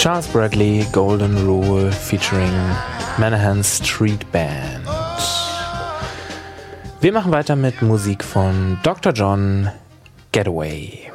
Charles Bradley, Golden Rule featuring Manahan Street Band. Wir machen weiter mit Musik von Dr. John, Getaway.